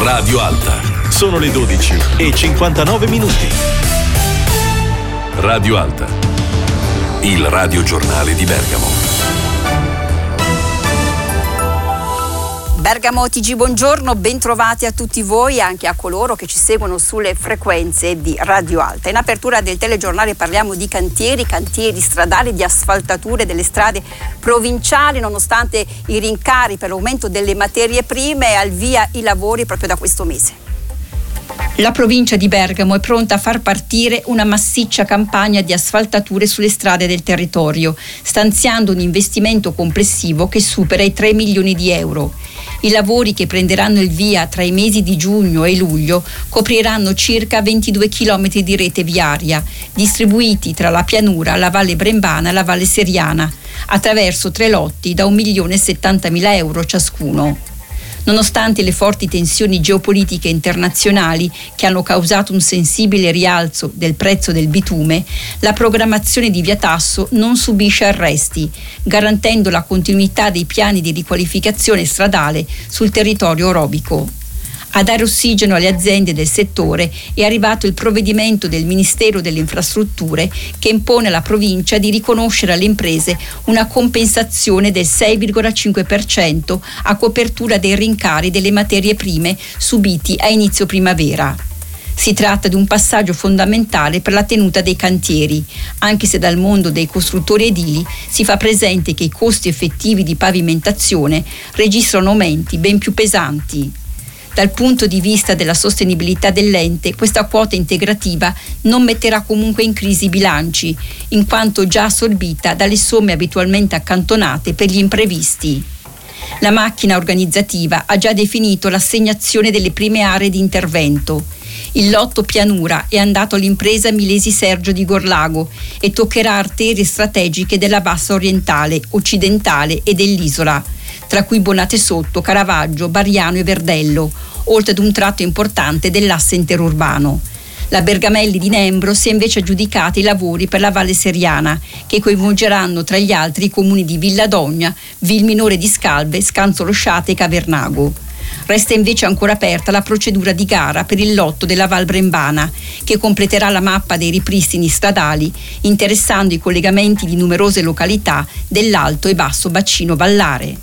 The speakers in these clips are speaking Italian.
Radio Alta. Sono le 12:59. Radio Alta, il radiogiornale di Bergamo. Bergamo TG, buongiorno, bentrovati a tutti voi, anche a coloro che ci seguono sulle frequenze di Radio Alta. In apertura del telegiornale parliamo di cantieri stradali, di asfaltature delle strade provinciali. Nonostante i rincari per l'aumento delle materie prime, al via i lavori proprio da questo mese. La provincia di Bergamo è pronta a far partire una massiccia campagna di asfaltature sulle strade del territorio, stanziando un investimento complessivo che supera i 3 milioni di euro. I lavori, che prenderanno il via tra i mesi di giugno e luglio, copriranno circa 22 chilometri di rete viaria, distribuiti tra la pianura, la Valle Brembana e la Valle Seriana, attraverso 3 lotti da 1.070.000 euro ciascuno. Nonostante le forti tensioni geopolitiche internazionali che hanno causato un sensibile rialzo del prezzo del bitume, la programmazione di Via Tasso non subisce arresti, garantendo la continuità dei piani di riqualificazione stradale sul territorio orobico. A dare ossigeno alle aziende del settore è arrivato il provvedimento del Ministero delle Infrastrutture che impone alla provincia di riconoscere alle imprese una compensazione del 6,5% a copertura dei rincari delle materie prime subiti a inizio primavera. Si tratta di un passaggio fondamentale per la tenuta dei cantieri, anche se dal mondo dei costruttori edili si fa presente che i costi effettivi di pavimentazione registrano aumenti ben più pesanti. Dal punto di vista della sostenibilità dell'ente, questa quota integrativa non metterà comunque in crisi i bilanci, in quanto già assorbita dalle somme abitualmente accantonate per gli imprevisti. La macchina organizzativa ha già definito l'assegnazione delle prime aree di intervento. Il lotto pianura è andato all'impresa Milesi Sergio di Gorlago e toccherà arterie strategiche della bassa orientale, occidentale e dell'isola, tra cui Bonate Sotto, Caravaggio, Bariano e Verdello, oltre ad un tratto importante dell'asse interurbano. La Bergamelli di Nembro si è invece aggiudicata i lavori per la Valle Seriana, che coinvolgeranno tra gli altri i comuni di Villadogna, Vilminore di Scalve, Scanzolo Sciate e Cavernago. Resta invece ancora aperta la procedura di gara per il lotto della Val Brembana, che completerà la mappa dei ripristini stradali, interessando i collegamenti di numerose località dell'alto e basso bacino vallare.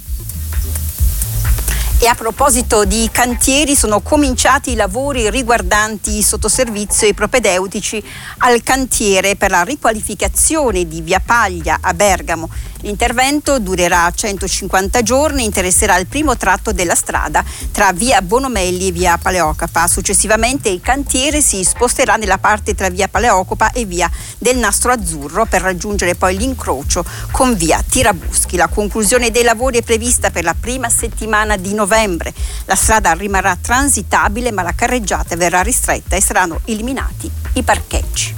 E a proposito di cantieri, sono cominciati i lavori riguardanti i sottoservizio e i propedeutici al cantiere per la riqualificazione di Via Paglia a Bergamo. L'intervento durerà 150 giorni, interesserà il primo tratto della strada tra Via Bonomelli e Via Paleocopa. Successivamente il cantiere si sposterà nella parte tra Via Paleocopa e Via del Nastro Azzurro per raggiungere poi l'incrocio con Via Tirabuschi. La conclusione dei lavori è prevista per la prima settimana di novembre. La strada rimarrà transitabile, ma la carreggiata verrà ristretta e saranno eliminati i parcheggi.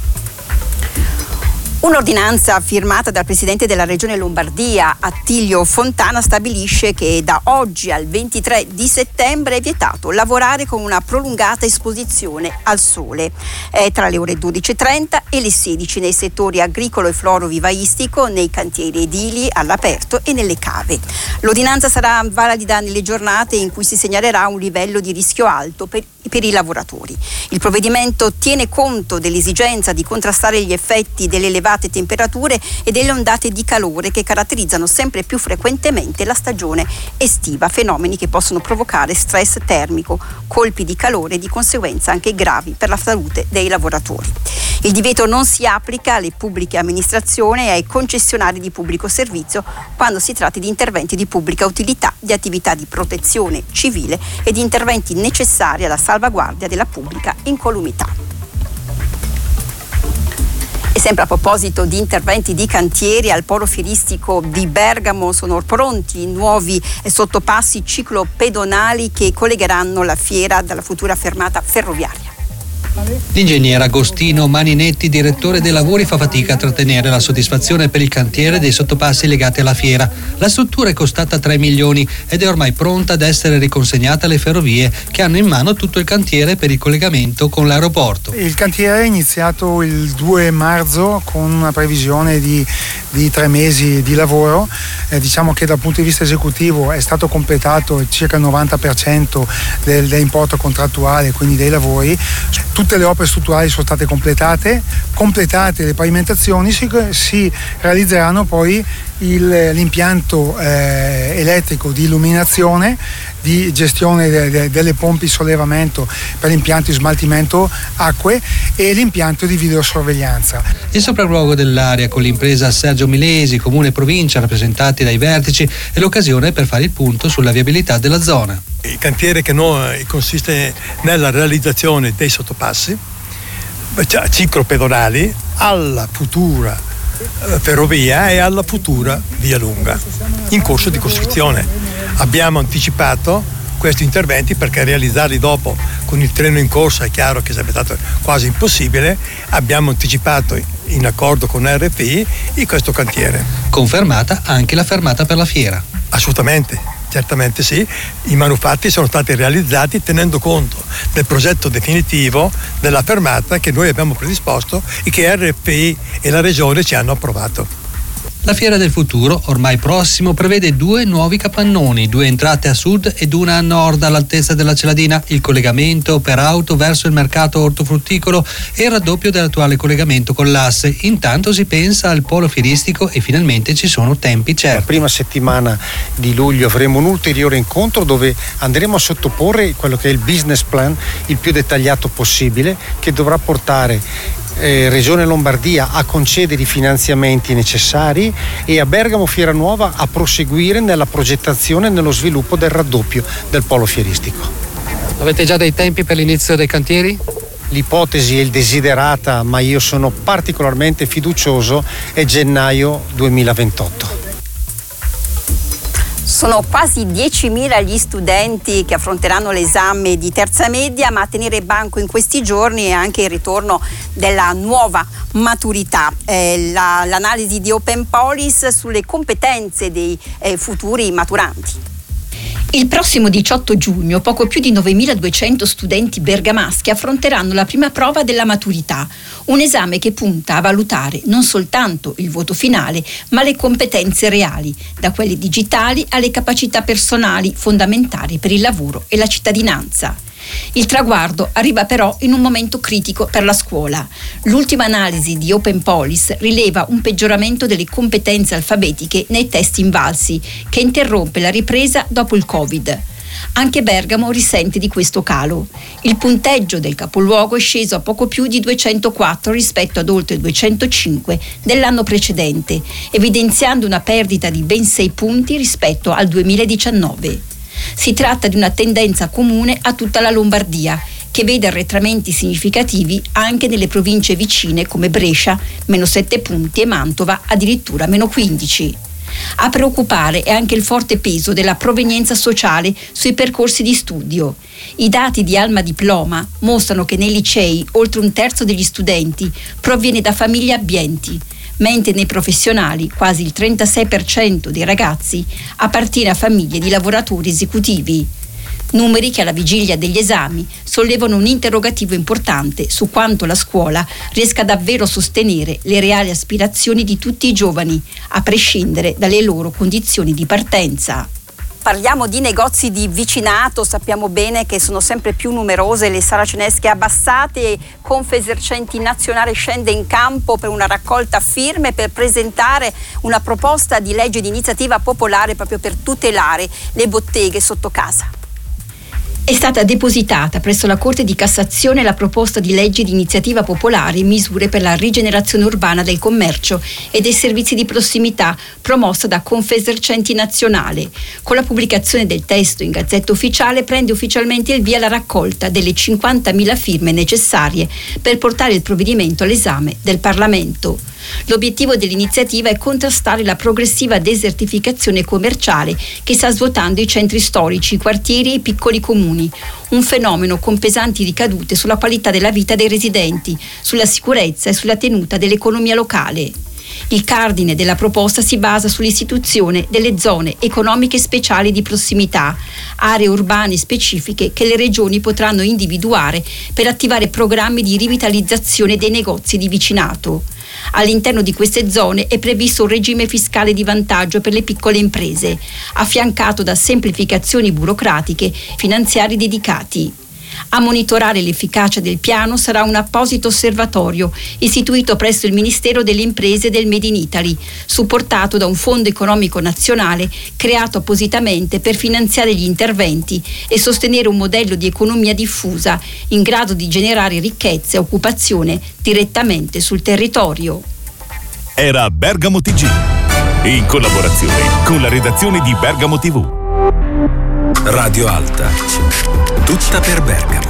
Un'ordinanza firmata dal presidente della Regione Lombardia, Attilio Fontana, stabilisce che da oggi al 23 di settembre è vietato lavorare con una prolungata esposizione al sole tra le ore 12:30 e le 16 nei settori agricolo e florovivaistico, nei cantieri edili, all'aperto e nelle cave. L'ordinanza sarà valida nelle giornate in cui si segnalerà un livello di rischio alto per i lavoratori. Il provvedimento tiene conto dell'esigenza di contrastare gli effetti delle elevate temperature e delle ondate di calore che caratterizzano sempre più frequentemente la stagione estiva, fenomeni che possono provocare stress termico, colpi di calore e di conseguenza anche gravi per la salute dei lavoratori. Il divieto non si applica alle pubbliche amministrazioni e ai concessionari di pubblico servizio quando si tratti di interventi di pubblica utilità, di attività di protezione civile e di interventi necessari alla salvaguardia della pubblica incolumità. E sempre a proposito di interventi di cantieri, al polo fieristico di Bergamo sono pronti i nuovi sottopassi ciclopedonali che collegheranno la fiera dalla futura fermata ferroviaria. L'ingegnere Agostino Maninetti, direttore dei lavori, fa fatica a trattenere la soddisfazione per il cantiere dei sottopassi legati alla fiera. La struttura è costata 3 milioni ed è ormai pronta ad essere riconsegnata alle ferrovie, che hanno in mano tutto il cantiere per il collegamento con l'aeroporto. Il cantiere è iniziato il 2 marzo con una previsione di 3 mesi di lavoro. Diciamo che dal punto di vista esecutivo è stato completato circa il 90% dell'importo contrattuale, quindi dei lavori. Tutte le opere strutturali sono state completate le pavimentazioni, si realizzeranno poi l'impianto elettrico di illuminazione, di gestione delle pompe di sollevamento per l'impianto di smaltimento acque e l'impianto di videosorveglianza. Il sopralluogo dell'area con l'impresa Sergio Milesi, comune e provincia rappresentati dai vertici, è l'occasione per fare il punto sulla viabilità della zona. Il cantiere che consiste nella realizzazione dei sottopassi ciclopedonali alla futura ferrovia e alla futura via lunga in corso di costruzione. Abbiamo anticipato questi interventi perché realizzarli dopo con il treno in corsa è chiaro che sarebbe stato quasi impossibile. Abbiamo anticipato in accordo con RFI questo cantiere. Confermata anche la fermata per la fiera. Assolutamente. Certamente sì, i manufatti sono stati realizzati tenendo conto del progetto definitivo della fermata che noi abbiamo predisposto e che RFI e la Regione ci hanno approvato. La Fiera del Futuro, ormai prossimo, prevede 2 nuovi capannoni, 2 entrate a sud ed una a nord all'altezza della Celadina, il collegamento per auto verso il mercato ortofrutticolo e il raddoppio dell'attuale collegamento con l'Asse. Intanto si pensa al polo fieristico e finalmente ci sono tempi certi. La prima settimana di luglio avremo un ulteriore incontro dove andremo a sottoporre quello che è il business plan il più dettagliato possibile, che dovrà portare Regione Lombardia a concedere i finanziamenti necessari e a Bergamo Fiera Nuova a proseguire nella progettazione e nello sviluppo del raddoppio del polo fieristico. Avete già dei tempi per l'inizio dei cantieri? L'ipotesi è il desiderata, ma io sono particolarmente fiducioso, è gennaio 2028. Sono quasi 10.000 gli studenti che affronteranno l'esame di terza media, ma a tenere banco in questi giorni è anche il ritorno della nuova maturità. L'analisi di Open Polis sulle competenze dei futuri maturanti. Il prossimo 18 giugno poco più di 9.200 studenti bergamaschi affronteranno la prima prova della maturità, un esame che punta a valutare non soltanto il voto finale, ma le competenze reali, da quelle digitali alle capacità personali fondamentali per il lavoro e la cittadinanza. Il traguardo arriva però in un momento critico per la scuola. L'ultima analisi di Open Polis rileva un peggioramento delle competenze alfabetiche nei test invalsi, che interrompe la ripresa dopo il Covid. Anche Bergamo risente di questo calo. Il punteggio del capoluogo è sceso a poco più di 204 rispetto ad oltre 205 dell'anno precedente, evidenziando una perdita di ben 6 punti rispetto al 2019. Si tratta di una tendenza comune a tutta la Lombardia, che vede arretramenti significativi anche nelle province vicine come Brescia, meno 7 punti, e Mantova addirittura meno 15. A preoccupare è anche il forte peso della provenienza sociale sui percorsi di studio. I dati di Alma Diploma mostrano che nei licei oltre un terzo degli studenti proviene da famiglie abbienti, mentre nei professionali quasi il 36% dei ragazzi appartiene a famiglie di lavoratori esecutivi. Numeri che alla vigilia degli esami sollevano un interrogativo importante su quanto la scuola riesca davvero a sostenere le reali aspirazioni di tutti i giovani, a prescindere dalle loro condizioni di partenza. Parliamo di negozi di vicinato, sappiamo bene che sono sempre più numerose le saracinesche abbassate e Confesercenti Nazionale scende in campo per una raccolta firme per presentare una proposta di legge di iniziativa popolare proprio per tutelare le botteghe sotto casa. È stata depositata presso la Corte di Cassazione la proposta di legge di iniziativa popolare misure per la rigenerazione urbana del commercio e dei servizi di prossimità promossa da Confesercenti Nazionale. Con la pubblicazione del testo in Gazzetta Ufficiale prende ufficialmente il via la raccolta delle 50.000 firme necessarie per portare il provvedimento all'esame del Parlamento. L'obiettivo dell'iniziativa è contrastare la progressiva desertificazione commerciale che sta svuotando i centri storici, i quartieri e i piccoli comuni, comuni, un fenomeno con pesanti ricadute sulla qualità della vita dei residenti, sulla sicurezza e sulla tenuta dell'economia locale. Il cardine della proposta si basa sull'istituzione delle zone economiche speciali di prossimità, aree urbane specifiche che le regioni potranno individuare per attivare programmi di rivitalizzazione dei negozi di vicinato. All'interno di queste zone è previsto un regime fiscale di vantaggio per le piccole imprese, affiancato da semplificazioni burocratiche, finanziari dedicati. A monitorare l'efficacia del piano sarà un apposito osservatorio istituito presso il Ministero delle Imprese del Made in Italy, supportato da un fondo economico nazionale creato appositamente per finanziare gli interventi e sostenere un modello di economia diffusa in grado di generare ricchezza e occupazione direttamente sul territorio. Era Bergamo TG, in collaborazione con la redazione di Bergamo TV. Radio Alta, tutta per Bergamo.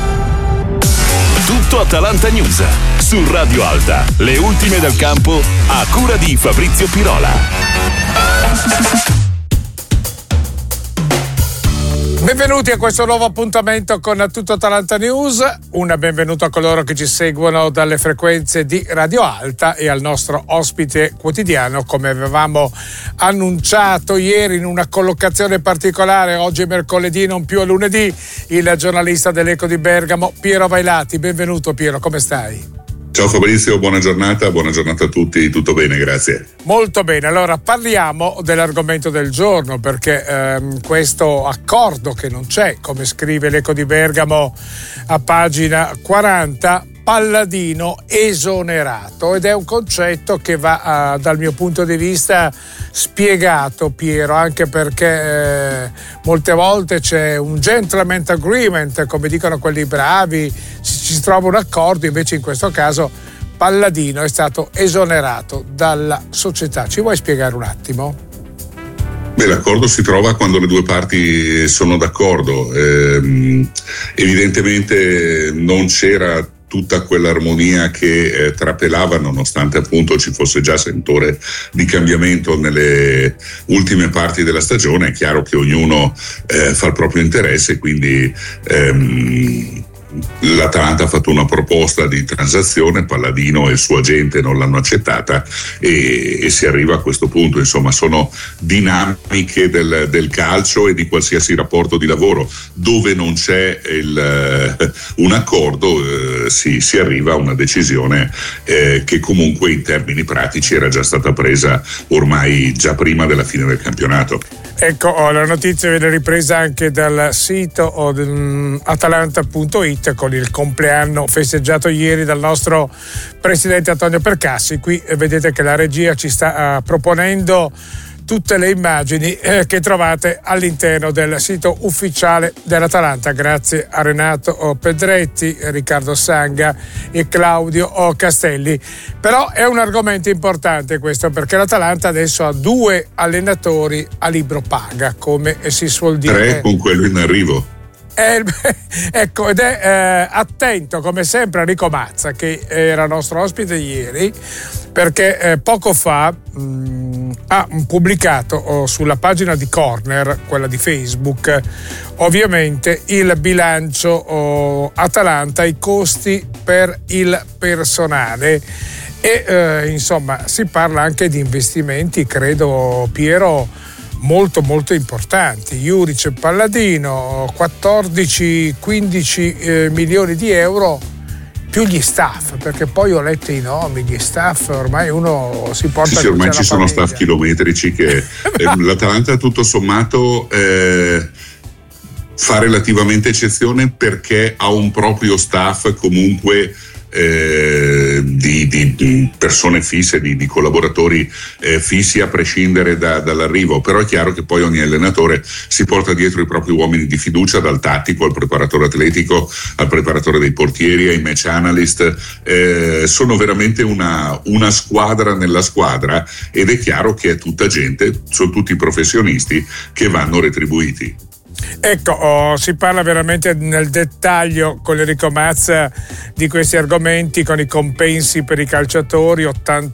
Tutto Atalanta News su Radio Alta, le ultime dal campo a cura di Fabrizio Pirola. Benvenuti a questo nuovo appuntamento con Tutto Atalanta News. Un benvenuto a coloro che ci seguono dalle frequenze di Radio Alta e al nostro ospite quotidiano, come avevamo annunciato ieri in una collocazione particolare. Oggi è mercoledì, non più a lunedì. Il giornalista dell'Eco di Bergamo, Piero Vailati. Benvenuto Piero, come stai? Ciao Fabrizio, buona giornata a tutti, tutto bene, grazie. Molto bene, allora parliamo dell'argomento del giorno, perché questo accordo che non c'è, come scrive l'Eco di Bergamo a pagina 40, Palladino esonerato, ed è un concetto che va dal mio punto di vista spiegato, Piero, anche perché molte volte c'è un gentleman agreement, come dicono quelli bravi, ci trova un accordo, invece in questo caso Palladino è stato esonerato dalla società. Ci vuoi spiegare un attimo? Beh, l'accordo si trova quando le due parti sono d'accordo. Evidentemente non c'era tutta quell'armonia che trapelava, nonostante appunto ci fosse già sentore di cambiamento nelle ultime parti della stagione. È chiaro che ognuno fa il proprio interesse, quindi l'Atalanta ha fatto una proposta di transazione, Palladino e il suo agente non l'hanno accettata e si arriva a questo punto. Insomma, sono dinamiche del calcio e di qualsiasi rapporto di lavoro. Dove non c'è un accordo si arriva a una decisione che comunque in termini pratici era già stata presa ormai già prima della fine del campionato. Ecco, la notizia viene ripresa anche dal sito atalanta.it con il compleanno festeggiato ieri dal nostro presidente Antonio Percassi. Qui vedete che la regia ci sta proponendo tutte le immagini che trovate all'interno del sito ufficiale dell'Atalanta, grazie a Renato Pedretti, Riccardo Sanga e Claudio Castelli. Però è un argomento importante questo, perché l'Atalanta adesso ha 2 allenatori a libro paga, come si suol dire. 3 con quello in arrivo. Ecco, ed è attento come sempre a Enrico Mazza, che era nostro ospite ieri, perché poco fa ha pubblicato sulla pagina di Corner, quella di Facebook, ovviamente il bilancio Atalanta, i costi per il personale e insomma si parla anche di investimenti, credo Piero, molto molto importanti. Juric e Palladino, 14-15 milioni di euro più gli staff, perché poi ho letto i nomi, gli staff ormai uno si porta. Sì, ormai ci sono staff chilometrici che l'Atalanta tutto sommato fa relativamente eccezione, perché ha un proprio staff comunque di persone fisse, di collaboratori fissi, a prescindere dall'arrivo. Però è chiaro che poi ogni allenatore si porta dietro i propri uomini di fiducia, dal tattico al preparatore atletico, al preparatore dei portieri, ai match analyst. Sono veramente una squadra nella squadra, ed è chiaro che è tutta gente, sono tutti professionisti che vanno retribuiti. Ecco, si parla veramente nel dettaglio con Enrico Mazza di questi argomenti, con i compensi per i calciatori,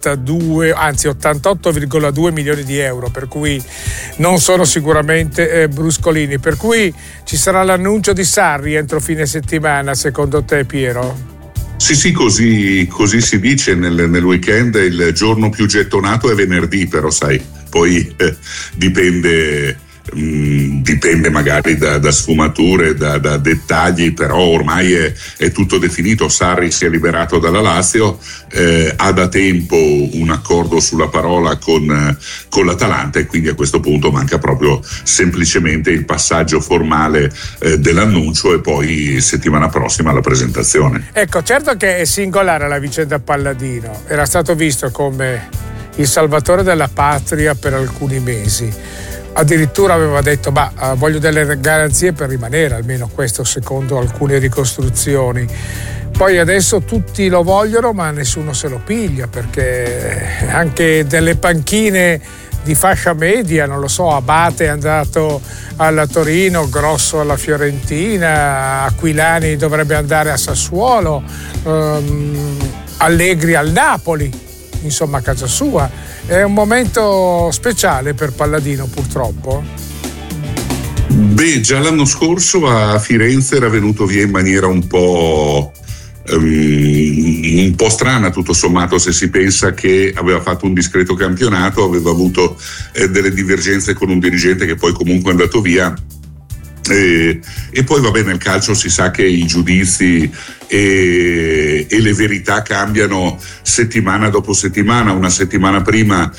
88,2 milioni di euro, per cui non sono sicuramente bruscolini, per cui ci sarà l'annuncio di Sarri entro fine settimana, secondo te, Piero? Sì, così si dice nel weekend. Il giorno più gettonato è venerdì, però sai, poi dipende magari da sfumature, da dettagli, però ormai è tutto definito. Sarri si è liberato dalla Lazio, ha da tempo un accordo sulla parola con l'Atalanta, e quindi a questo punto manca proprio semplicemente il passaggio formale dell'annuncio, e poi settimana prossima la presentazione. Ecco, certo che è singolare la vicenda Palladino, era stato visto come il salvatore della patria per alcuni mesi. Addirittura aveva detto voglio delle garanzie per rimanere, almeno questo secondo alcune ricostruzioni. Poi adesso tutti lo vogliono, ma nessuno se lo piglia, perché anche delle panchine di fascia media, non lo so, Abate è andato alla Torino, Grosso alla Fiorentina, Aquilani dovrebbe andare a Sassuolo, Allegri al Napoli, insomma a casa sua. È un momento speciale per Palladino, purtroppo. Già l'anno scorso a Firenze era venuto via in maniera un po' strana, tutto sommato, se si pensa che aveva fatto un discreto campionato, aveva avuto delle divergenze con un dirigente che poi comunque è andato via. E poi vabbè, nel calcio si sa che i giudizi e le verità cambiano settimana dopo settimana. Una settimana prima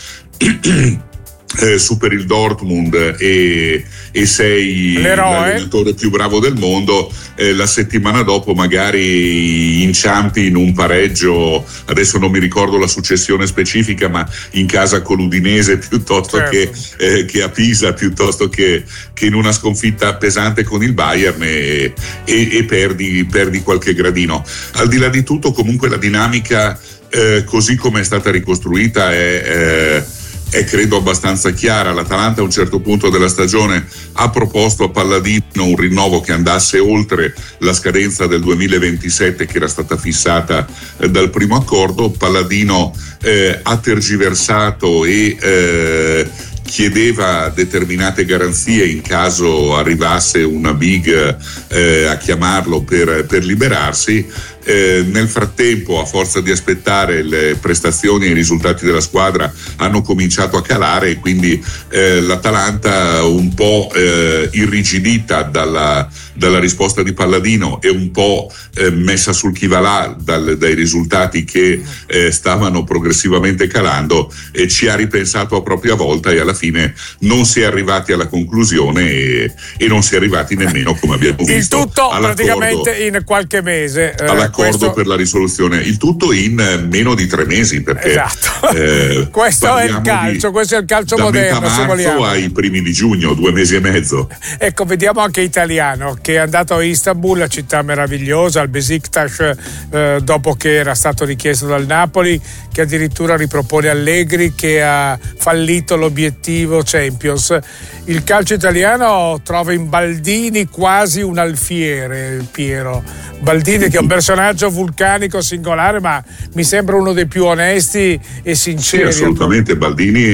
superi il Dortmund e sei l'allenatore più bravo del mondo, la settimana dopo magari inciampi in un pareggio, adesso non mi ricordo la successione specifica, ma in casa con l'Udinese piuttosto che a Pisa, piuttosto che in una sconfitta pesante con il Bayern, e perdi qualche gradino. Al di là di tutto, comunque la dinamica così come è stata ricostruita è credo abbastanza chiara. L'Atalanta a un certo punto della stagione ha proposto a Palladino un rinnovo che andasse oltre la scadenza del 2027 che era stata fissata dal primo accordo. Palladino ha tergiversato e chiedeva determinate garanzie in caso arrivasse una big a chiamarlo per liberarsi. Nel frattempo, a forza di aspettare, le prestazioni e i risultati della squadra hanno cominciato a calare, e quindi l'Atalanta, un po' irrigidita dalla risposta di Palladino e un po' messa sul chi va là dai risultati che stavano progressivamente calando, ci ha ripensato a propria volta, e alla fine non si è arrivati alla conclusione e non si è arrivati nemmeno, come abbiamo visto, il tutto praticamente in qualche mese, all'accordo per la risoluzione, il tutto in meno di 3 mesi, perché questo è il calcio, questo è il calcio moderno, da metà marzo ai primi di giugno, 2 mesi e mezzo. Ecco, vediamo anche Italiano, che è andato a Istanbul, la città meravigliosa, al Besiktas, dopo che era stato richiesto dal Napoli, che addirittura ripropone Allegri, che ha fallito l'obiettivo Champions. Il calcio italiano trova in Baldini quasi un alfiere, Piero. Baldini, che è un personaggio vulcanico singolare, ma mi sembra uno dei più onesti e sinceri. Sì, assolutamente. Baldini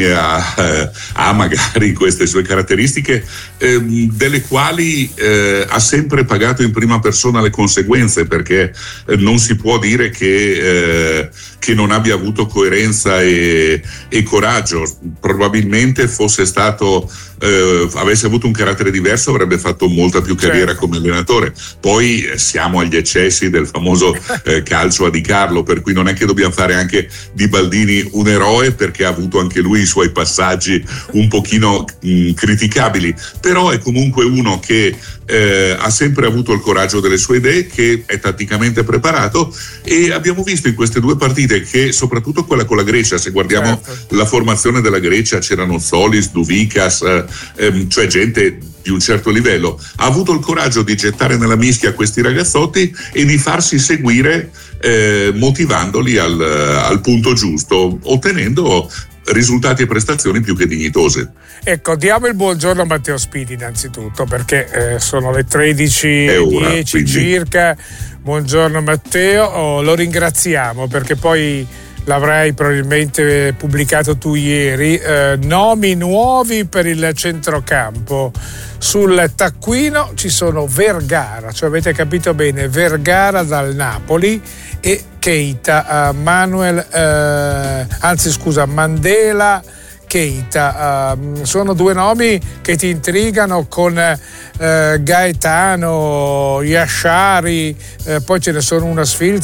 ha magari queste sue caratteristiche, delle quali ha sempre pagato in prima persona le conseguenze, perché non si può dire che non abbia avuto coerenza e coraggio. Probabilmente fosse stato avesse avuto un carattere diverso, avrebbe fatto molta più carriera come allenatore. Poi siamo agli eccessi del famoso calcio a Di Carlo, per cui non è che dobbiamo fare anche di Baldini un eroe, perché ha avuto anche lui i suoi passaggi un pochino criticabili, però è comunque uno che ha sempre avuto il coraggio delle sue idee, che è tatticamente preparato, e abbiamo visto in queste 2 partite che, soprattutto quella con la Grecia, se guardiamo la formazione della Grecia, c'erano Solis, Duvikas, cioè gente di un certo livello, ha avuto il coraggio di gettare nella mischia questi ragazzotti e di farsi seguire, motivandoli al punto giusto, ottenendo risultati e prestazioni più che dignitose. Ecco, diamo il buongiorno a Matteo Spini innanzitutto, perché sono le 13:10 circa. Buongiorno Matteo, lo ringraziamo perché poi l'avrai probabilmente pubblicato tu ieri, nomi nuovi per il centrocampo. Sul taccuino ci sono Vergara, cioè avete capito bene, Vergara dal Napoli e Keita, Mandela Keita. Sono due nomi che ti intrigano con Gaetano, Yashari, poi ce ne sono una sfilza